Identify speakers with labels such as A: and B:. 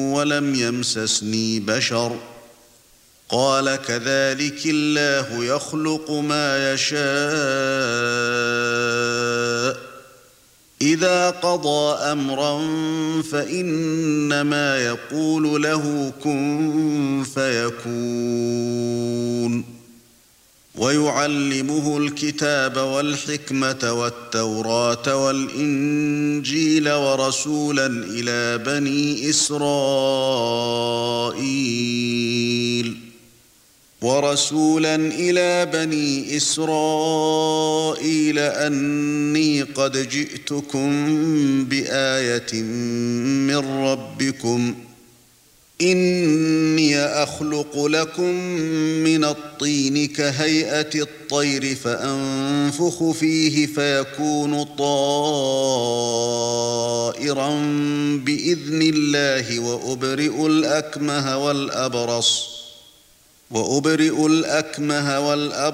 A: ولم يمسسني بشر قال كذلك الله يخلق ما يشاء إذا قضى أمرا فإنما يقول له كن فيكون ويعلمه الكتاب والحكمة والتوراة والإنجيل ورسولا إلى بني إسرائيل أني قد جئتكم بآية من ربكم إني أخلق لكم من الطين كهيئة الطير فأنفخ فيه فيكون طائرا بإذن الله وأبرئ الأكمه والأبرص